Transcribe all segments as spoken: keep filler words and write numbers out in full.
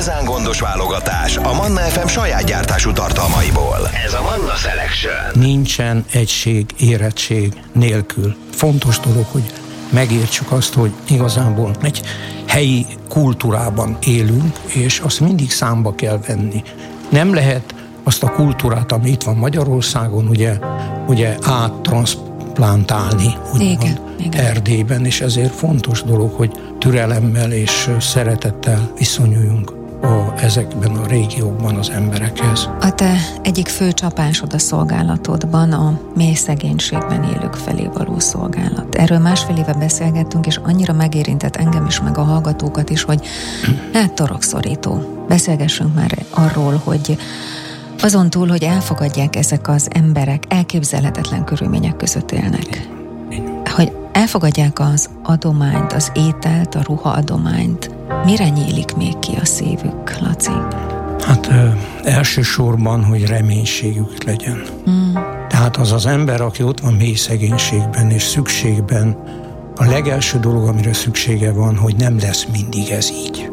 igazán gondos válogatás a Manna ef em saját gyártású tartalmaiból. Ez a Manna Selection. Nincsen egység, érettség nélkül. Fontos dolog, hogy megértsük azt, hogy igazából egy helyi kultúrában élünk, és azt mindig számba kell venni. Nem lehet azt a kultúrát, ami itt van Magyarországon, ugye, ugye áttranszplantálni, úgymond Erdélyben, és ezért fontos dolog, hogy türelemmel és szeretettel viszonyuljunk a, ezekben a régiókban az emberekhez. A te egyik fő csapásod a szolgálatodban a mély szegénységben élők felé való szolgálat. Erről másfél éve beszélgettünk, és annyira megérintett engem is, meg a hallgatókat is, hogy hát torokszorító. Beszélgessünk már arról, hogy azon túl, hogy elfogadják ezek az emberek, elképzelhetetlen körülmények között élnek. Hogy elfogadják az adományt, az ételt, a ruhaadományt. Mire nyílik még ki a szívük, Laci? Hát ö, elsősorban, hogy reménységük legyen. Mm. Tehát az az ember, aki ott van mély szegénységben és szükségben, a legelső dolog, amire szüksége van, hogy nem lesz mindig ez így.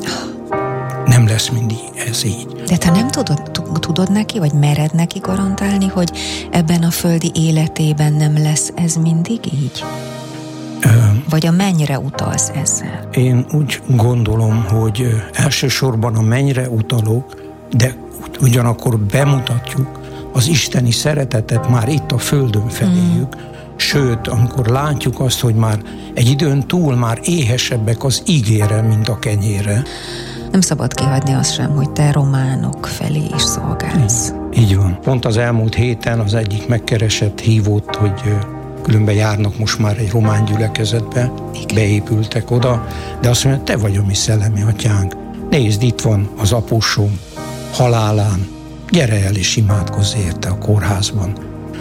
Nem lesz mindig ez így. De te nem tudod, tudod neki, vagy mered neki garantálni, hogy ebben a földi életében nem lesz ez mindig így? Ö, vagy a mennyre utalsz ezzel? Én úgy gondolom, hogy elsősorban a mennyre utalok, de ugyanakkor bemutatjuk az isteni szeretetet már itt a földön feléjük, mm. Sőt, amikor látjuk azt, hogy már egy időn túl már éhesebbek az ígére, mint a kenyére. Nem szabad kihagyni azt sem, hogy te románok felé is szolgálsz. Így, így van. Pont az elmúlt héten az egyik megkeresett hívott, hogy különben járnak most már egy román gyülekezetbe, igen. Beépültek oda, de azt mondja, te vagy a mi szellemi atyánk. Nézd, itt van az apusom halálán, gyere el és imádkozz érte a kórházban.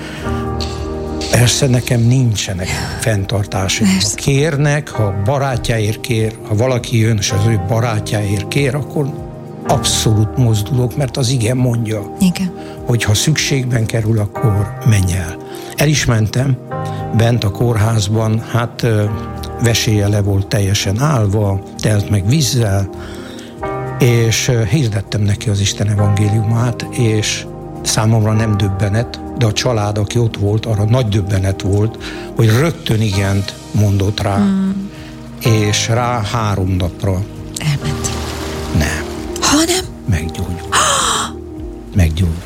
Persze nekem nincsenek fenntartások. Ha kérnek, ha barátjáért kér, ha valaki jön, és az ő barátjáért kér, akkor abszolút mozdulok, mert az ige mondja, igen. Hogy ha szükségben kerül, akkor menj el. El is mentem, bent a kórházban, hát vesélye le volt teljesen állva, telt meg vízzel, és hirdettem neki az Isten evangéliumát, és számomra nem döbbenet, de a család, aki ott volt, arra nagy döbbenet volt, hogy rögtön igent mondott rá, mm. és rá három napra elment. Nem. Ha nem? Meggyógyult. Meggyógyult.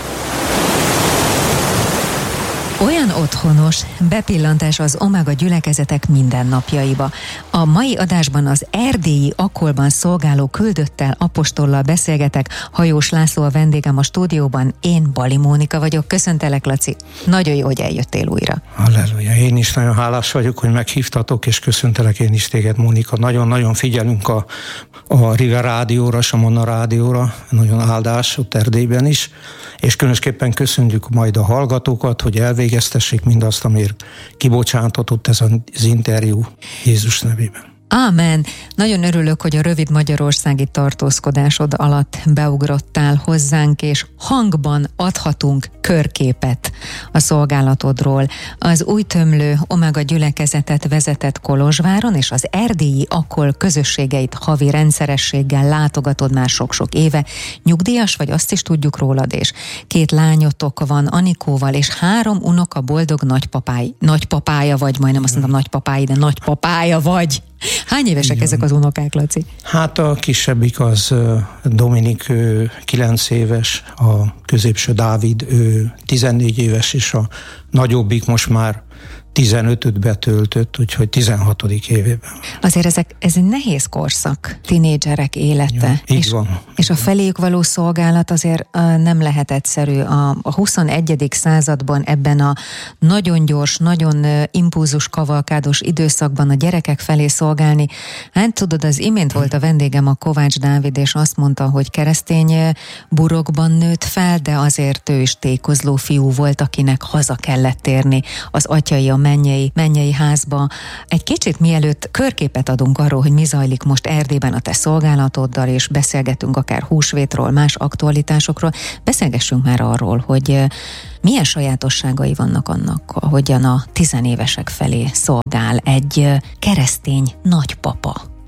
Olyan otthonos bepillantás az Omega gyülekezetek mindennapjaiba. A mai adásban az erdélyi Akkolban szolgáló küldöttel, apostollal beszélgetek. Hajós László a vendégem a stúdióban, én Bali Mónika vagyok. Köszöntelek, Laci. Nagyon jó, hogy eljöttél újra. Halleluja. Én is nagyon hálás vagyok, hogy meghívtatok, és köszöntelek én is téged, Mónika. Nagyon-nagyon figyelünk a, a Riga rádióra, a Manna rádióra. Nagyon áldás ott Erdélyben is. És különösképpen köszönjük majd a hallgatókat, hogy elvégeztessék mindazt, amiért kibocsátatott ez az interjú Jézus nevében. Ámen. Nagyon örülök, hogy a rövid magyarországi tartózkodásod alatt beugrottál hozzánk, és hangban adhatunk körképet a szolgálatodról. Az újtömlő Omega gyülekezetet vezetett Kolozsváron, és az erdélyi Akkol közösségeit havi rendszerességgel látogatod már sok-sok éve. Nyugdíjas vagy, azt is tudjuk rólad, és két lányotok van Anikóval, és három unoka boldog nagypapáj, nagypapája vagy, majdnem azt mondtam nagypapái, de nagypapája vagy. Hány évesek igen. ezek az unokák, Laci? Hát a kisebbik az Dominik, ő kilenc éves, a középső Dávid, ő tizennégy éves, és a nagyobbik most már tizenötöt betöltött, úgyhogy tizenhatodik évében. Azért ezek, ez egy nehéz korszak, tinédzserek élete. Ja, így és, van. És a feléjük való szolgálat azért uh, nem lehet egyszerű. A, a huszonegyedik században ebben a nagyon gyors, nagyon uh, impulzus kavalkádos időszakban a gyerekek felé szolgálni. Hát tudod, az imént volt a vendégem, a Kovács Dávid, és azt mondta, hogy keresztény burokban nőtt fel, de azért ő is tékozló fiú volt, akinek haza kellett térni az atyai, a mennyei, mennyei házba. Egy kicsit mielőtt körképet adunk arról, hogy mi zajlik most Erdélyben a te szolgálatoddal, és beszélgetünk akár húsvétról, más aktualitásokról, beszélgessünk már arról, hogy milyen sajátosságai vannak annak, ahogyan a tizenévesek felé szolgál egy keresztény nagypapa.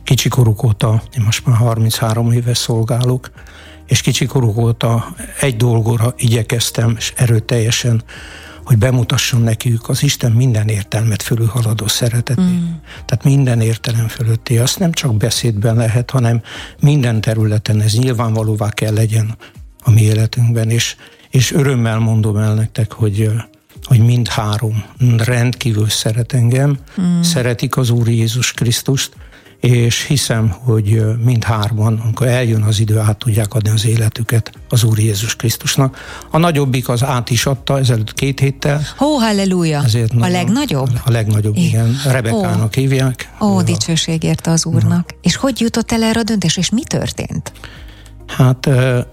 kicsikoruk óta, én most már harminchárom éves szolgálok, és kicsikoruk óta egy dolgora igyekeztem, és erőteljesen, hogy bemutassam nekik az Isten minden értelmet fölülhaladó szeretetét. Mm. Tehát minden értelem fölötti. Azt nem csak beszédben lehet, hanem minden területen ez nyilvánvalóvá kell legyen a mi életünkben, és, és örömmel mondom el nektek, hogy, hogy mind három rendkívül szeret engem, mm. szeretik az Úr Jézus Krisztust, és hiszem, hogy mindhárman, amikor eljön az idő, át tudják adni az életüket az Úr Jézus Krisztusnak. A nagyobbik az át is adta ezelőtt két héttel. Ó, halleluja! A legnagyobb? A legnagyobb, é. igen. Rebekának ó. hívják. Ó, dicsőség érte az Úrnak. Na. És hogy jutott el erre a döntés, és mi történt? Hát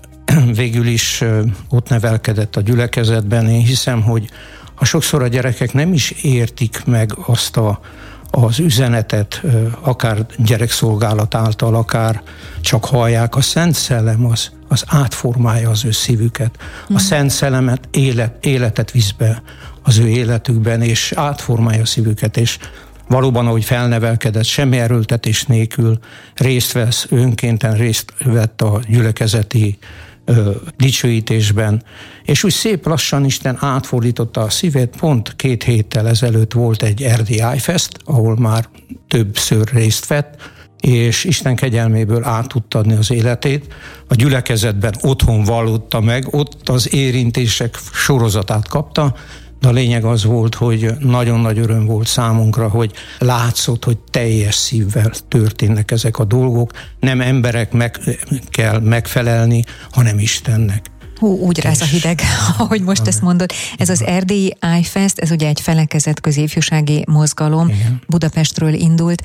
végül is ott nevelkedett a gyülekezetben. Én hiszem, hogy ha sokszor a gyerekek nem is értik meg azt a az üzenetet, akár gyerekszolgálat által, akár csak hallják, a Szent Szellem az, az átformálja az ő szívüket. A mm. Szent Szellemet élet, életet visz be az ő életükben, és átformálja a szívüket, és valóban, ahogy felnevelkedett, semmi erőltetés nélkül részt vesz, önkénten részt vett a gyülekezeti ö, dicsőítésben, és úgy szép lassan Isten átfordította a szívét. Pont két héttel ezelőtt volt egy erdélyi iFest, ahol már többször részt vett, és Isten kegyelméből át tudta adni az életét. A gyülekezetben otthon vallotta meg, ott az érintések sorozatát kapta, de a lényeg az volt, hogy nagyon nagy öröm volt számunkra, hogy látszott, hogy teljes szívvel történnek ezek a dolgok. Nem emberek meg kell megfelelni, hanem Istennek. Hú, úgy ráz a hideg, ahogy most Amen. Ezt mondod. Ez az erdélyi iFest, ez ugye egy felekezetközi ifjúsági mozgalom, igen. Budapestről indult,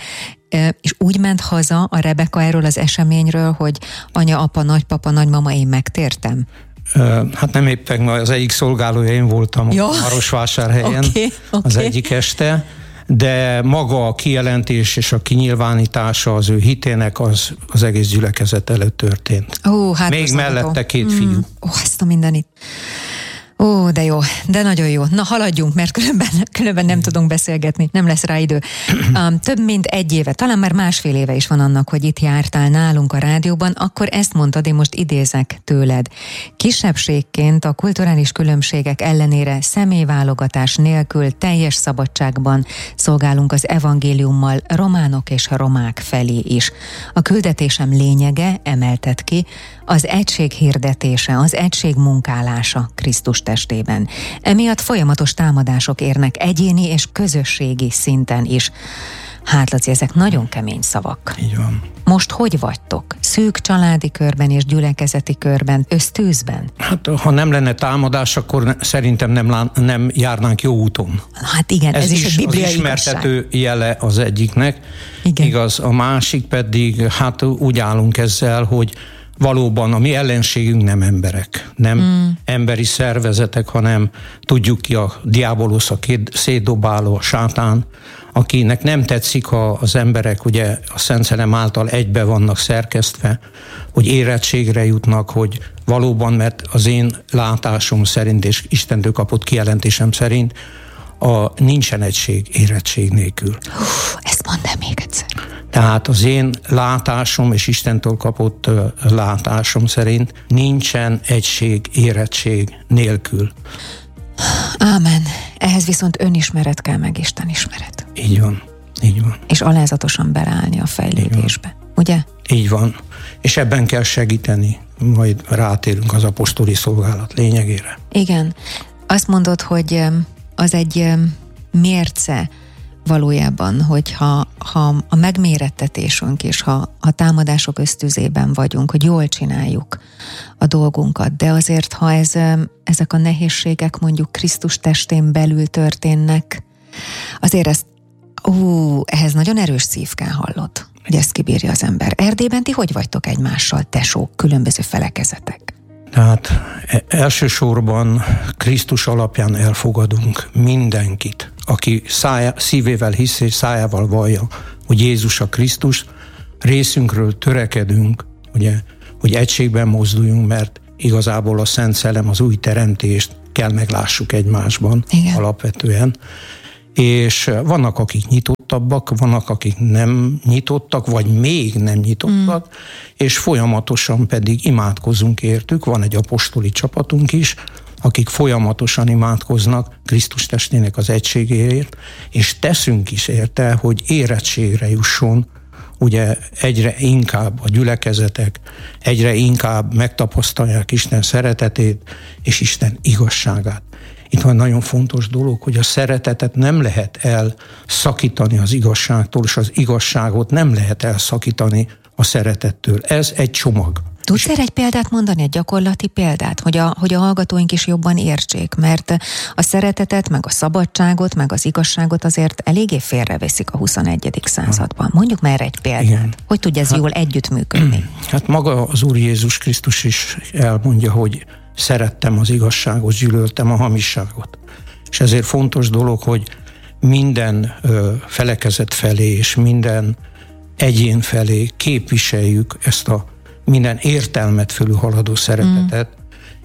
és úgy ment haza a Rebeka erről az eseményről, hogy anya, apa, nagypapa, nagymama, én megtértem. Hát nem éppen, az egyik szolgálója én voltam ja. a Marosvásárhelyen okay, okay. az egyik este, de maga a kijelentés és a kinyilvánítása az ő hitének az, az egész gyülekezet előtt történt. Ó, hát még mellette két fiú. Mm. Ó, ezt a mindenit. Ó, de jó, de nagyon jó. Na, haladjunk, mert különben, különben nem tudunk beszélgetni, nem lesz rá idő. Um, több mint egy éve, talán már másfél éve is van annak, hogy itt jártál nálunk a rádióban, akkor ezt mondtad, én most idézek tőled. Kisebbségként a kulturális különbségek ellenére személyválogatás nélkül teljes szabadságban szolgálunk az evangéliummal románok és romák felé is. A küldetésem lényege, emelted ki, az egység hirdetése, az egység munkálása Krisztus testében. Emiatt folyamatos támadások érnek egyéni és közösségi szinten is. Hát, Laci, ezek nagyon kemény szavak. Így van. Most hogy vagytok? Szűk családi körben és gyülekezeti körben, ösztűzben? Hát, ha nem lenne támadás, akkor szerintem nem, lá- nem járnánk jó úton. Hát igen, ez, ez is, is egy bibliai az ismertető igazság. Jele az egyiknek. Igen. Igaz, a másik pedig, hát úgy állunk ezzel, hogy valóban a mi ellenségünk nem emberek, nem mm. emberi szervezetek, hanem tudjuk ki a diabolosz, a szétdobáló, a sátán, akinek nem tetszik, ha az emberek ugye a Szent Szellem által egybe vannak szerkesztve, hogy érettségre jutnak, hogy valóban, mert az én látásom szerint és Istentől kapott kijelentésem szerint a nincsen egység érettség nélkül. Hú, ezt mondd el még egyszer. Tehát az én látásom és Istentől kapott látásom szerint nincsen egység érettség nélkül. Ámen. Ehhez viszont önismeret kell, meg Isten ismeret. Így van, így van. És alázatosan beleállni a fejlődésbe, ugye? Így van. És ebben kell segíteni, majd rátérünk az apostoli szolgálat lényegére. Igen. Azt mondod, hogy az egy mérce valójában, hogyha ha a megmérettetésünk és ha a támadások ösztüzében vagyunk, hogy jól csináljuk a dolgunkat, de azért, ha ez, ezek a nehézségek mondjuk Krisztus testén belül történnek, azért ezt, ú, ehhez nagyon erős szív kell, hallod, hogy ezt kibírja az ember. Erdélyben ti hogy vagytok egymással, tesók, különböző felekezetek? Tehát elsősorban Krisztus alapján elfogadunk mindenkit, aki szája, szívével hisz és szájával vallja, hogy Jézus a Krisztus, részünkről törekedünk, ugye, hogy egységben mozduljunk, mert igazából a Szent Szellem, az új teremtést kell meglássuk egymásban. Igen. Alapvetően. És vannak, akik nyitottak nyitottabbak, vannak, akik nem nyitottak, vagy még nem nyitottak, mm. és folyamatosan pedig imádkozunk értük. Van egy apostoli csapatunk is, akik folyamatosan imádkoznak Krisztus testének az egységéért, és teszünk is érte, hogy érettségre jusson, ugye egyre inkább a gyülekezetek, egyre inkább megtapasztalják Isten szeretetét és Isten igazságát. Itt van nagyon fontos dolog, hogy a szeretetet nem lehet elszakítani az igazságtól, és az igazságot nem lehet elszakítani a szeretettől. Ez egy csomag. Tudsz erre egy példát mondani, egy gyakorlati példát, hogy a, hogy a hallgatóink is jobban értsék, mert a szeretetet, meg a szabadságot, meg az igazságot azért eléggé félreveszik a huszonegyedik században. Mondjuk már egy példát. Igen. Hogy tudja ez hát, jól együttműködni? Hát maga az Úr Jézus Krisztus is elmondja, hogy szerettem az igazságot, gyűlöltem a hamisságot. És ezért fontos dolog, hogy minden ö, felekezet felé és minden egyén felé képviseljük ezt a minden értelmet fölülhaladó szeretetet, mm.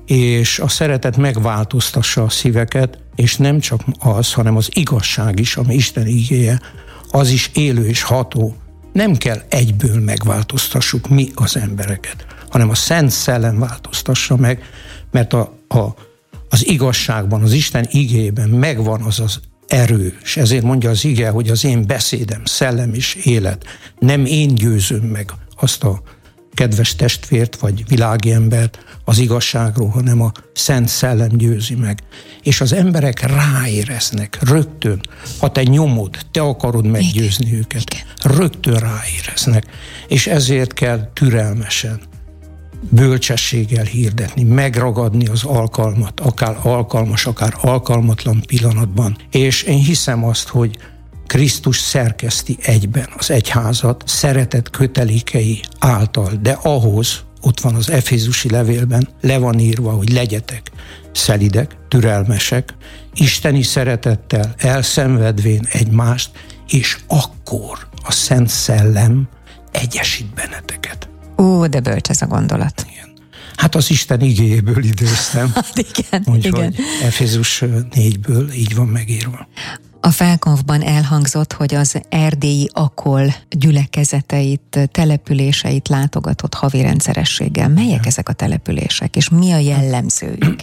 és a szeretet megváltoztassa a szíveket, és nem csak az, hanem az igazság is, ami Isten igéje, az is élő és ható. Nem kell egyből megváltoztassuk mi az embereket, hanem a Szent Szellem változtassa meg, mert a, a, az igazságban, az Isten igéjében megvan az az erő, és ezért mondja az ige, hogy az én beszédem szellem és élet. Nem én győzöm meg azt a kedves testvért vagy világi embert az igazságról, hanem a Szent Szellem győzi meg. És az emberek ráéreznek rögtön, ha te nyomod, te akarod meggyőzni Igen. őket, Igen. rögtön ráéreznek. És ezért kell türelmesen, bölcsességgel hirdetni, megragadni az alkalmat, akár alkalmas, akár alkalmatlan pillanatban. És én hiszem azt, hogy Krisztus szerkeszti egyben az egyházat szeretet kötelékei által, de ahhoz, ott van az Efézusi levélben, le van írva, hogy legyetek szelidek, türelmesek, isteni szeretettel elszenvedvén egymást, és akkor a Szent Szellem egyesít benneteket. Ó, de bölcs ez a gondolat. Igen. Hát az Isten igéjéből időztem. Hát igen, Úgyhogy igen. Efézus négyből így van megírva. A felkonfban elhangzott, hogy az erdélyi Akol gyülekezeteit, településeit látogatott havi rendszerességgel. Melyek ezek a települések, és mi a jellemzőjük?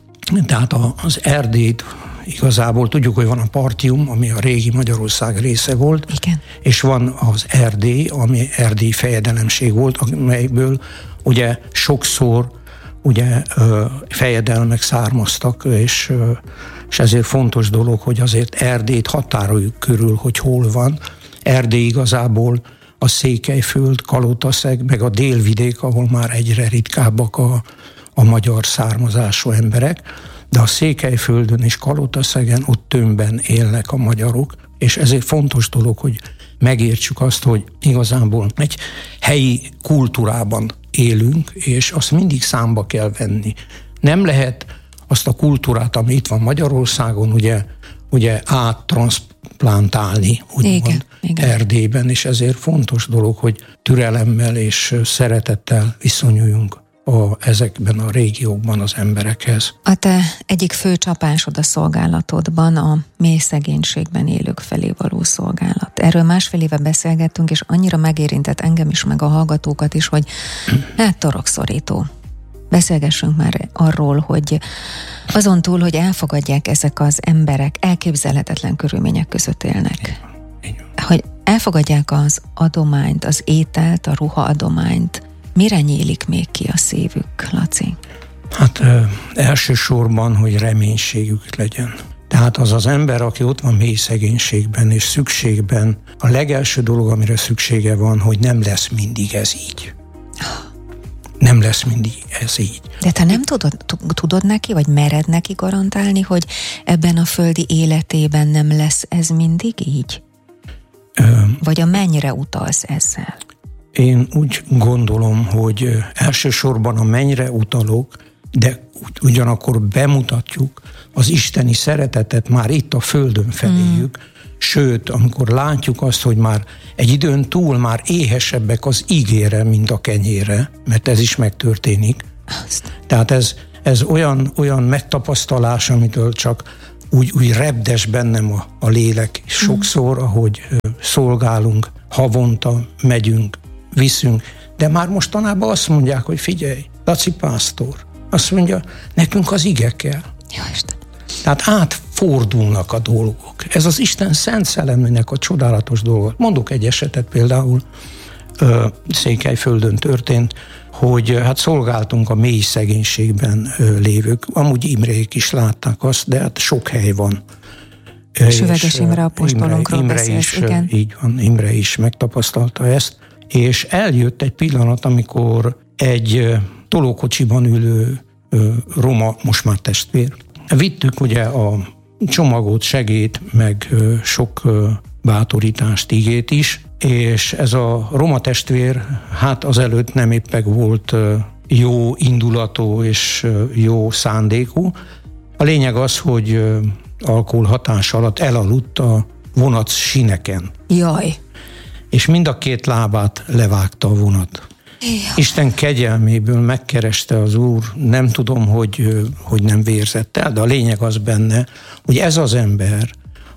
Tehát az Erdélyt igazából tudjuk, hogy van a Partium, ami a régi Magyarország része volt, Igen. és van az Erdély, ami erdélyi fejedelemség volt, amelyből ugye sokszor ugye fejedelmek származtak, és, és ezért fontos dolog, hogy azért Erdélyt határoljuk körül, hogy hol van. Erdély igazából a Székelyföld, Kalotaszeg, meg a délvidék, ahol már egyre ritkábbak a, a magyar származású emberek, de a Székelyföldön és Kalotaszegen ott tömbben élnek a magyarok, és ezért fontos dolog, hogy megértsük azt, hogy igazából egy helyi kultúrában élünk, és azt mindig számba kell venni. Nem lehet azt a kultúrát, ami itt van Magyarországon, ugye, ugye áttranszplantálni, úgymond Erdélyben, és ezért fontos dolog, hogy türelemmel és szeretettel viszonyuljunk a, ezekben a régiókban az emberekhez. A te egyik fő csapásod a szolgálatodban a mély szegénységben élők felé való szolgálat. Erről másfél éve beszélgettünk, és annyira megérintett engem is, meg a hallgatókat is, hogy hát torokszorító. Beszélgessünk már arról, hogy azon túl, hogy elfogadják ezek az emberek, elképzelhetetlen körülmények között élnek. Hogy elfogadják az adományt, az ételt, a ruhaadományt, mire nyílik még ki a szívük, Laci? Hát ö, elsősorban, hogy reménységük legyen. Tehát az az ember, aki ott van mély szegénységben és szükségben, a legelső dolog, amire szüksége van, hogy nem lesz mindig ez így. Nem lesz mindig ez így. De te nem tudod, tudod neki, vagy mered neki garantálni, hogy ebben a földi életében nem lesz ez mindig így? Ö, vagy a mennyre utalsz ezzel? Én úgy gondolom, hogy elsősorban a mennyre utalok, de ugyanakkor bemutatjuk az isteni szeretetet már itt a földön feléjük, mm. sőt, amikor látjuk azt, hogy már egy időn túl már éhesebbek az ígére, mint a kenyére, mert ez is megtörténik. Azt. Tehát ez, ez olyan, olyan megtapasztalás, amitől csak úgy, úgy repdes bennem a, a lélek. Sokszor, ahogy szolgálunk, havonta megyünk, viszünk, de már mostanában azt mondják, hogy figyelj, Laci pásztor, azt mondja, nekünk az ige kell. Jó Isten. Tehát átfordulnak a dolgok. Ez az Isten szent szellemének a csodálatos dolga. Mondok egy esetet például, Székelyföldön történt, hogy hát szolgáltunk a mély szegénységben lévők. Amúgy Imrék is látták azt, de hát sok hely van. Süveges Imre apostolunkról Imre, Imre beszélsz, is, igen. Így van, Imre is megtapasztalta ezt, és eljött egy pillanat, amikor egy tolókocsiban ülő roma, most már testvér, vittük ugye a csomagot, segít, meg sok bátorítást, igét is, és ez a roma testvér, hát azelőtt nem éppen volt jó indulatú és jó szándékú. A lényeg az, hogy alkohol hatás alatt elaludt a vonat sineken. Jaj. És mind a két lábát levágta a vonat. Jaj. Isten kegyelméből megkereste az Úr, nem tudom, hogy, hogy nem vérzett el, de a lényeg az benne, hogy ez az ember,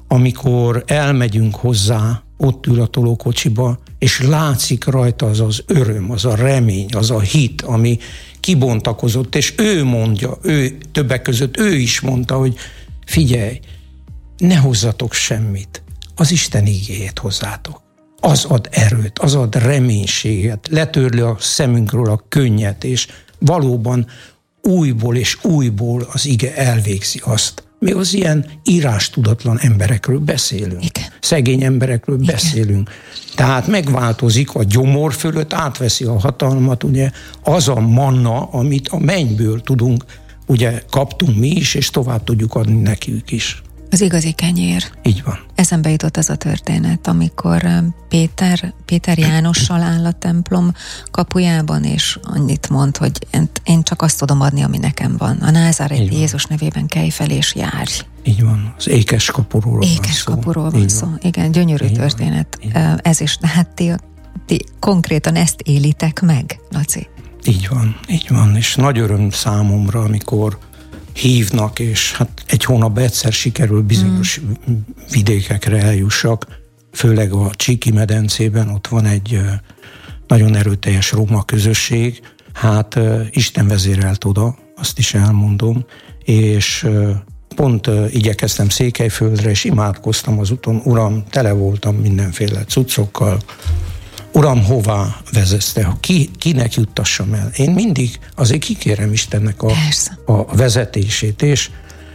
amikor elmegyünk hozzá, ott ül a tolókocsiba, és látszik rajta az az öröm, az a remény, az a hit, ami kibontakozott, és ő mondja, ő többek között ő is mondta, hogy figyelj, ne hozzatok semmit, az Isten igéjét hozzátok. Az ad erőt, az ad reménységet, letörli a szemünkről a könnyet, és valóban újból és újból az ige elvégzi azt. Még az ilyen írástudatlan emberekről beszélünk. Igen. Szegény emberekről Igen. beszélünk. Tehát megváltozik a gyomor fölött, átveszi a hatalmat, ugye az a manna, amit a mennyből tudunk, ugye kaptunk mi is, és tovább tudjuk adni nekünk is. Az igazi kenyér. Így van. Eszembe jutott az a történet, amikor Péter, Péter Jánossal áll a templom kapujában, és annyit mond, hogy én csak azt tudom adni, ami nekem van. A názáreti Jézus nevében kelj fel és járj. Így van. Az ékes kapuról ékes van szó. kapuról van szó. Igen, gyönyörű Így történet. Van. Ez is, hát ti, ti konkrétan ezt élitek meg, Laci? Így van, így van. És nagy öröm számomra, amikor hívnak, és hát egy hónapban egyszer sikerül bizonyos mm. vidékekre eljussak, főleg a Csíki medencében, ott van egy nagyon erőteljes roma közösség, hát Isten vezérelt oda, azt is elmondom, és pont igyekeztem Székelyföldre, és imádkoztam az úton, Uram, tele voltam mindenféle cuccokkal, Uram, hová vezette, ki, kinek juttassam el? Én mindig azért kikérem Istennek a, a vezetését, és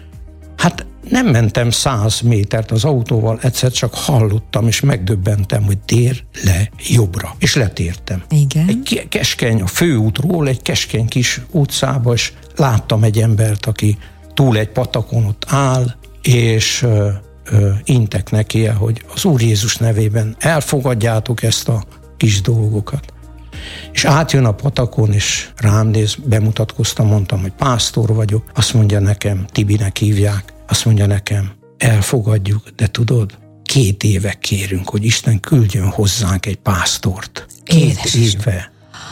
hát nem mentem száz métert az autóval, egyszer csak hallottam, és megdöbbentem, hogy tér le jobbra, és letértem. Igen. Egy keskeny, a főútról egy keskeny kis utcába, és láttam egy embert, aki túl egy patakon ott áll, és ö, ö, intek neki, hogy az Úr Jézus nevében elfogadjátok ezt a kis dolgokat. És átjön a patakon, és rám néz, bemutatkoztam, mondtam, hogy pásztor vagyok. Azt mondja nekem, Tibinek hívják, azt mondja nekem, elfogadjuk, de tudod, két éve kérünk, hogy Isten küldjön hozzánk egy pásztort. Két Édes éve. Isten.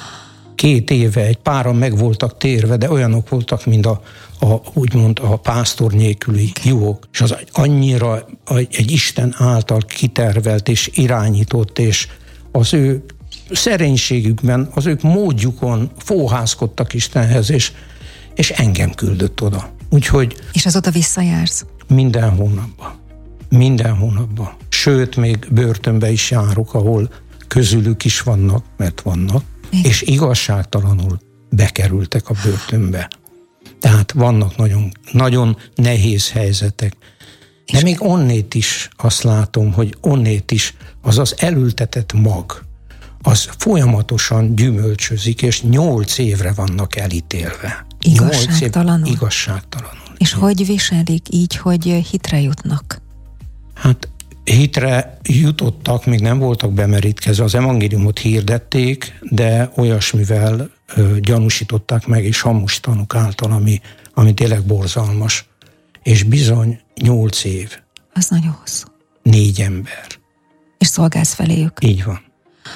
Két éve, egy páran meg voltak térve, de olyanok voltak, mint a, a úgymond a pásztor nélküli juhok. És az annyira egy Isten által kitervelt és irányított, és az ő szerénységükben, az ők módjukon fóhászkodtak Istenhez, és, és engem küldött oda. Úgyhogy... És azóta visszajársz? Minden hónapban. Minden hónapban. Sőt, még börtönbe is járok, ahol közülük is vannak, mert vannak, igen. És igazságtalanul bekerültek a börtönbe. Tehát vannak nagyon, nagyon nehéz helyzetek. De még onnét is azt látom, hogy onnét is az az elültetett mag, az folyamatosan gyümölcsözik, és nyolc évre vannak elítélve. Igazságtalanul? Év, igazságtalanul. És én. Hogy viselik így, hogy hitre jutnak? Hát hitre jutottak, még nem voltak bemerítkezve, az evangéliumot hirdették, de olyasmivel ö, gyanúsították meg, és hamus tanúk által, ami, ami tényleg borzalmas. És bizony nyolc év. Az nagyon hosszú. Négy ember. És szolgálsz feléjük. Így van.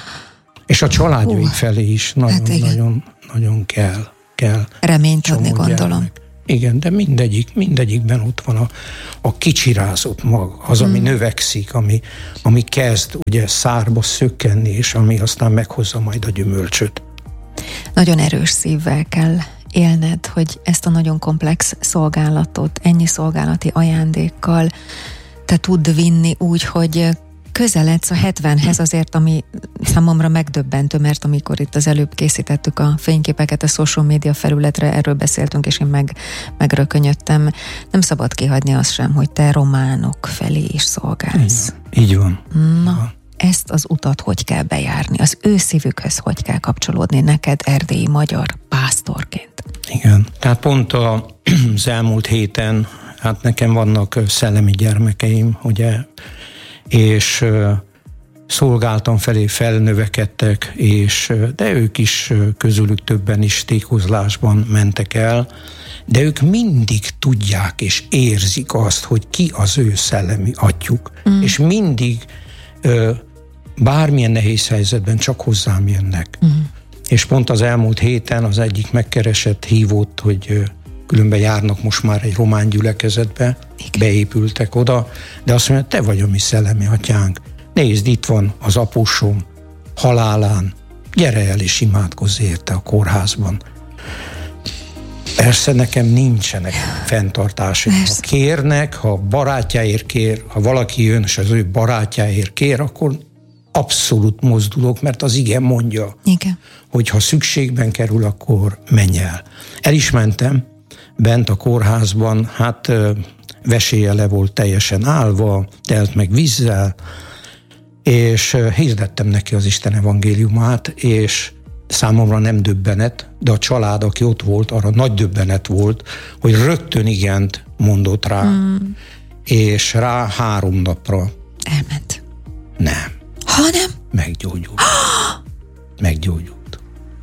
És a családjaik Hú, felé is nagyon, hát nagyon, nagyon kell. kell reményt adni, gondolom. Gyermek. Igen, de mindegyik, mindegyikben ott van a, a kicsirázott mag, az, ami mm. növekszik, ami, ami kezd ugye szárba szökkenni, és ami aztán meghozza majd a gyümölcsöt. Nagyon erős szívvel kell élned, hogy ezt a nagyon komplex szolgálatot, ennyi szolgálati ajándékkal te tudd vinni úgy, hogy közeledsz a hetvenhez, azért, ami számomra megdöbbentő, mert amikor itt az előbb készítettük a fényképeket a social media felületre, erről beszéltünk, és én meg, megrökönyödtem. Nem szabad kihagyni azt sem, hogy te románok felé is szolgálsz. Így van. Na, van. Ezt az utat hogy kell bejárni? Az ő szívükhöz hogy kell kapcsolódni neked erdélyi magyar pásztorként? Igen. Tehát pont az elmúlt héten, hát nekem vannak szellemi gyermekeim, ugye, és szolgáltam felé, felnövekedtek, és, de ők is közülük többen is tékozlásban mentek el, de ők mindig tudják és érzik azt, hogy ki az ő szellemi atyuk, mm. és mindig bármilyen nehéz helyzetben csak hozzám jönnek. Mm. És pont az elmúlt héten az egyik megkeresett, hívott, hogy különben járnak most már egy román gyülekezetbe, igen. beépültek oda, de azt mondja, te vagy a mi szellemi atyánk. Nézd, itt van az apusom halálán, gyere el és imádkozz érte a kórházban. Persze nekem nincsenek fenntartások. Ha kérnek, ha barátjáért kér, ha valaki jön, és az ő barátjáért kér, akkor abszolút mozdulok, mert az ige mondja, igen. hogy ha szükségben kerül, akkor menj el. El is mentem, bent a kórházban, hát vesélye le volt teljesen állva, telt meg vízzel, és hirdettem neki az Isten evangéliumát, és számomra nem döbbenet, de a család, aki ott volt, arra nagy döbbenet volt, hogy rögtön igent mondott rá, mm. és rá három napra elment. Nem. Ha nem? Meggyógyult. Meggyógyult.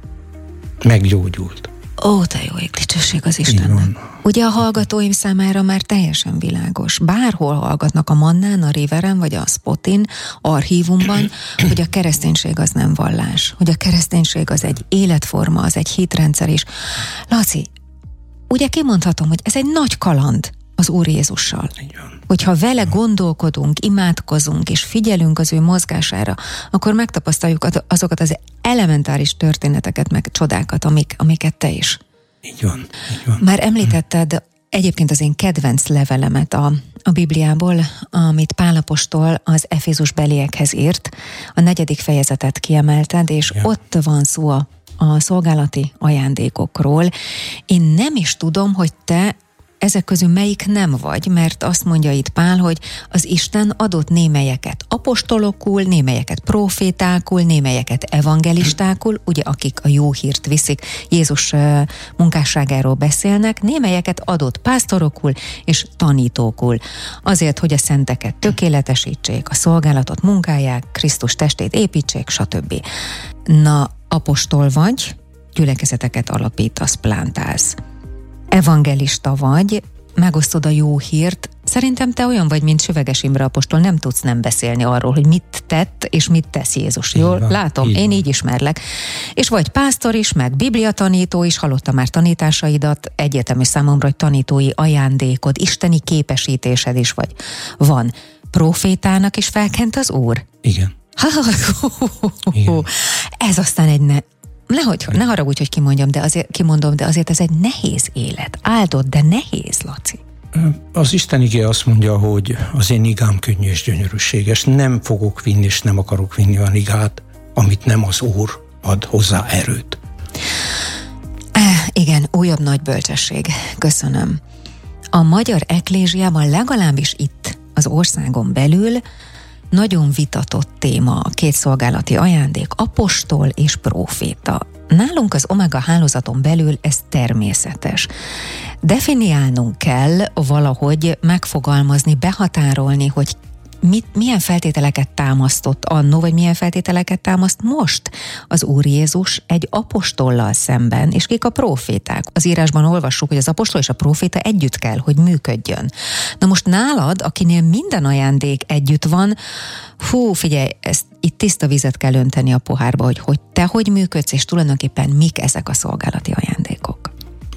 Meggyógyult. Ó, te jó ég, dicsőség az Istennek. Ugye a hallgatóim számára már teljesen világos. Bárhol hallgatnak a Mannán, a Riveren, vagy a Spotin, archívumban, hogy a kereszténység az nem vallás. Hogy a kereszténység az egy életforma, az egy hitrendszer is. Laci, ugye kimondhatom, hogy ez egy nagy kaland az Úr Jézussal. Hogyha vele gondolkodunk, imádkozunk, és figyelünk az ő mozgására, akkor megtapasztaljuk azokat az elementáris történeteket, meg csodákat, amik, amiket te is. Így van, így van. Már említetted egyébként az én kedvenc levelemet a, a Bibliából, amit Pál apostol az Efézus beliekhez írt, a negyedik fejezetet kiemelted, és ja. ott van szó a, a szolgálati ajándékokról. Én nem is tudom, hogy te ezek közül melyik nem vagy, mert azt mondja itt Pál, hogy az Isten adott némelyeket apostolokul, némelyeket profétákul, némelyeket evangelistákul, ugye akik a jó hírt viszik, Jézus munkásságáról beszélnek, némelyeket adott pásztorokul és tanítókul. Azért, hogy a szenteket tökéletesítsék, a szolgálatot munkálják, Krisztus testét építsék, stb. Na, apostol vagy, gyülekezeteket alapítasz, plántálsz. Evangelista vagy, megosztod a jó hírt. Szerintem te olyan vagy, mint Süveges Imre apostol, nem tudsz nem beszélni arról, hogy mit tett és mit tesz Jézus. Jól van, látom, így én van. Így ismerlek. És vagy pásztor is, meg bibliatanító is, hallottam már tanításaidat, egyértelmű számomra, hogy tanítói ajándékod, isteni képesítésed is vagy. Van. Profétának is felkent az Úr? Igen. Igen. Ez aztán egy ne... Nehogy, ne haragudj, hogy kimondjam, de azért, kimondom, de azért ez egy nehéz élet. Áldott, de nehéz, Laci. Az Isten igéje azt mondja, hogy az én igám könnyű és gyönyörűséges. Nem fogok vinni, és nem akarok vinni olyan igát, amit nem az Úr ad hozzá erőt. Eh, igen, újabb nagy bölcsesség. Köszönöm. A magyar eklézsiában, legalábbis itt az országon belül nagyon vitatott téma a két szolgálati ajándék, apostol és próféta. Nálunk az Omega hálózaton belül ez természetes. Definiálnunk kell, valahogy megfogalmazni, behatárolni, hogy mit, milyen feltételeket támasztott annó, vagy milyen feltételeket támaszt most az Úr Jézus egy apostollal szemben, és kik a próféták. Az írásban olvassuk, hogy az apostol és a próféta együtt kell, hogy működjön. Na most nálad, akinél minden ajándék együtt van, hú, figyelj, ezt, itt tiszta vizet kell önteni a pohárba, hogy, hogy te hogy működsz, és tulajdonképpen mik ezek a szolgálati ajándékok.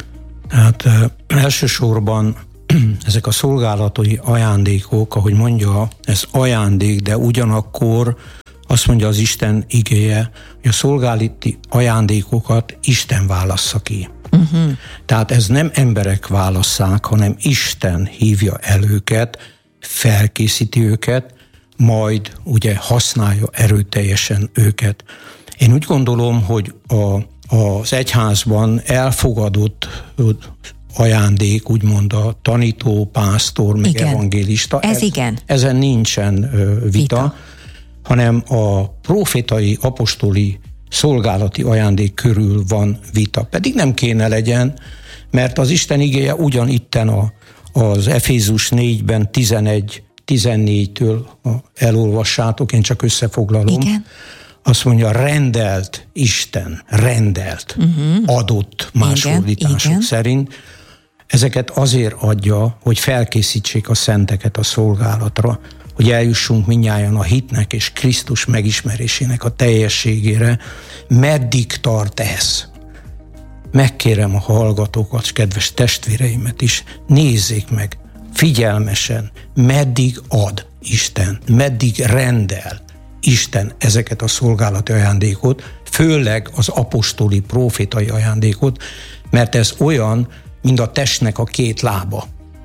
Hát elsősorban ezek a szolgálati ajándékok, ahogy mondja, ez ajándék, de ugyanakkor azt mondja az Isten igéje, hogy a szolgálati ajándékokat Isten válassza ki. Uh-huh. Tehát ez nem emberek válasszák, hanem Isten hívja el őket, felkészíti őket, majd ugye használja erőteljesen őket. Én úgy gondolom, hogy a, az egyházban elfogadott ajándék, úgymond a tanító, pásztor, meg igen. evangélista. Ez, ez igen. Ezen nincsen vita, vita, hanem a profétai, apostoli, szolgálati ajándék körül van vita. Pedig nem kéne legyen, mert az Isten igéje ugyanitten a, az Efézus négyben tizenegy tizennégytől elolvassátok, én csak összefoglalom. Igen. Azt mondja, rendelt Isten, rendelt, uh-huh. adott más igen, fordítások igen. szerint. Ezeket azért adja, hogy felkészítsék a szenteket a szolgálatra, hogy eljussunk mindnyájan a hitnek és Krisztus megismerésének a teljességére. Meddig tart ez? Megkérem a hallgatókat, kedves testvéreimet is, nézzék meg figyelmesen, meddig ad Isten, meddig rendel Isten ezeket a szolgálati ajándékot, főleg az apostoli, profétai ajándékot, mert ez olyan, mint a testnek a két lába.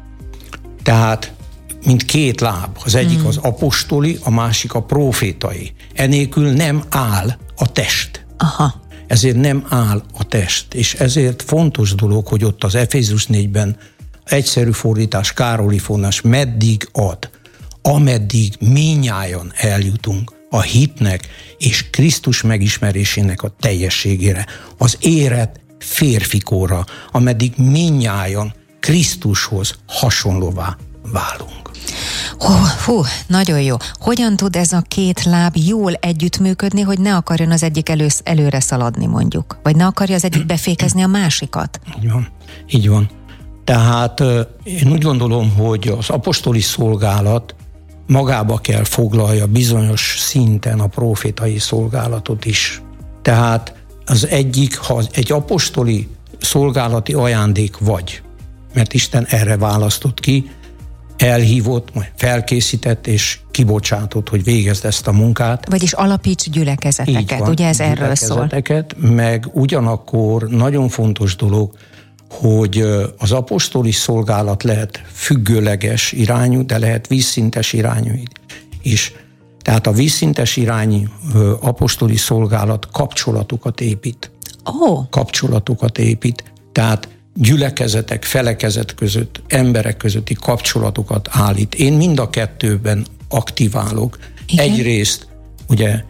Tehát, mint két láb. Az egyik hmm. az apostoli, a másik a profétai. Enélkül nem áll a test. Aha. Ezért nem áll a test. És ezért fontos dolog, hogy ott az Efézus négyben egyszerű fordítás, Károli fordítás, meddig ad, ameddig minnyájan eljutunk a hitnek és Krisztus megismerésének a teljességére, az érett férfikóra, ameddig minnyájan Krisztushoz hasonlóvá válunk. Hú, hú, nagyon jó. Hogyan tud ez a két láb jól együttműködni, hogy ne akarjon az egyik elősz, előre szaladni mondjuk? Vagy ne akarja az egyik befékezni a másikat? Így van, így van. Tehát én úgy gondolom, hogy az apostoli szolgálat magába kell foglalja bizonyos szinten a profétai szolgálatot is. Tehát az egyik, ha egy apostoli szolgálati ajándék vagy, mert Isten erre választott ki, elhívott, majd felkészített és kibocsátott, hogy végezd ezt a munkát. Vagyis alapíts gyülekezeteket, van, ugye ez erről szól. Meg ugyanakkor nagyon fontos dolog, hogy az apostoli szolgálat lehet függőleges irányú, de lehet vízszintes irányú is. Tehát a vízszintes irányú apostoli szolgálat kapcsolatokat épít. Oh. Kapcsolatokat épít, tehát gyülekezetek, felekezet között, emberek közötti kapcsolatokat állít. Én mind a kettőben aktiválok. Igen? Egyrészt ugye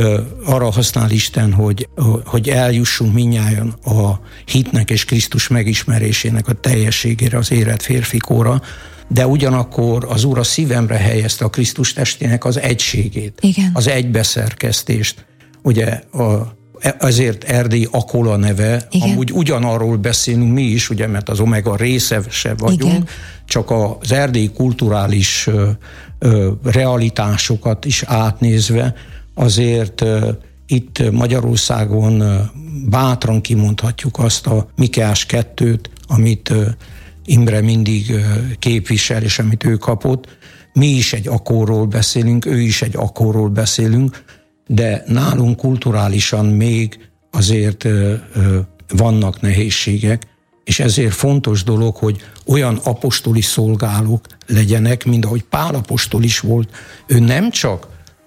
arra használ Isten, hogy, hogy eljussunk mindnyájan a hitnek és Krisztus megismerésének a teljességére, az érett férfikóra, de ugyanakkor az Úr a szívemre helyezte a Krisztus testének az egységét, igen. az egybeszerkesztést. Ugye a, ezért Erdély Akola neve, igen. amúgy ugyanarról beszélünk mi is, ugye, mert az Omega része se vagyunk, igen. csak az erdélyi kulturális ö, ö, realitásokat is átnézve, azért uh, itt Magyarországon uh, bátran kimondhatjuk azt a Mikéás kettőt, amit uh, Imre mindig uh, képvisel, és amit ő kapott. Mi is egy akkorról beszélünk, ő is egy akkorról beszélünk, de nálunk kulturálisan még azért uh, uh, vannak nehézségek, és ezért fontos dolog, hogy olyan apostoli szolgálók legyenek, mint ahogy Pál apostol is volt. Ő nem csak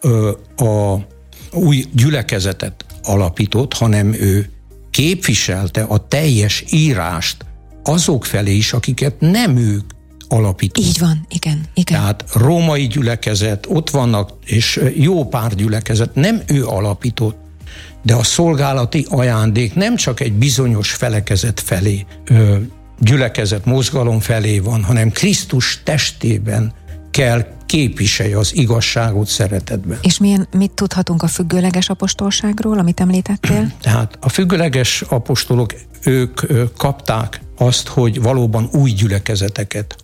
a új gyülekezetet alapított, hanem ő képviselte a teljes írást azok felé is, akiket nem ők alapítottak. Így van, igen, igen. Tehát római gyülekezet, ott vannak, és jó pár gyülekezet, nem ő alapított, de a szolgálati ajándék nem csak egy bizonyos felekezet felé, gyülekezet, mozgalom felé van, hanem Krisztus testében kell képviselje az igazságot szeretetben. És milyen, mit tudhatunk a függőleges apostolságról, amit említettél? Tehát a függőleges apostolok, ők kapták azt, hogy valóban új gyülekezeteket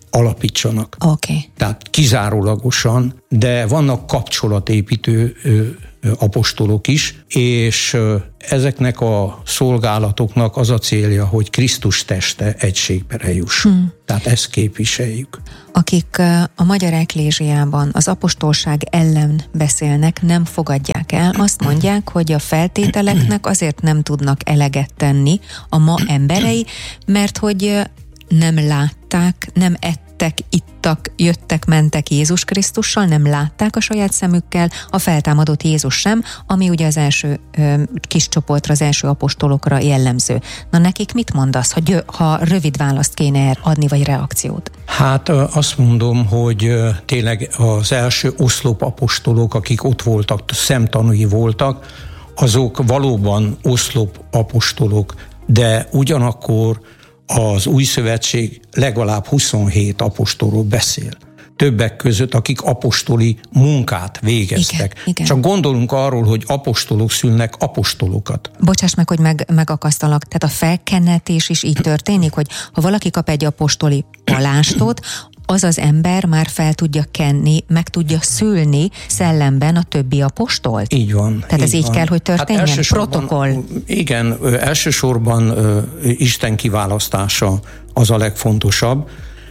alapítsanak. Okay. Tehát kizárólagosan, de vannak kapcsolatépítő apostolok is, és ezeknek a szolgálatoknak az a célja, hogy Krisztus teste egységbe jusson. Hmm. Tehát ezt képviseljük. Akik a magyar eklézsiában az apostolság ellen beszélnek, nem fogadják el. Azt mondják, hogy a feltételeknek azért nem tudnak eleget tenni a ma emberei, mert hogy nem látták, nem ettek, ittak, jöttek, mentek Jézus Krisztussal, nem látták a saját szemükkel a feltámadott Jézus sem, ami ugye az első ö, kis csoportra, az első apostolokra jellemző. Na nekik mit mondasz, ha, gyö, ha rövid választ kéne adni, vagy reakciót? Hát azt mondom, hogy tényleg az első oszlop apostolok, akik ott voltak, szemtanúi voltak, azok valóban oszlop apostolok, de ugyanakkor az Új Szövetség legalább huszonhét apostolról beszél. Többek között, akik apostoli munkát végeztek. Igen, igen. Csak gondolunk arról, hogy apostolok szülnek apostolokat. Bocsáss meg, hogy meg, megakasztalak. Tehát a felkenetés is így történik, hogy ha valaki kap egy apostoli palástot, az az ember már fel tudja kenni, meg tudja szülni szellemben a többi apostolt? Így van. Tehát így ez így van. kell, hogy történjen? Hát protokoll? Igen, elsősorban uh, Isten kiválasztása az a legfontosabb,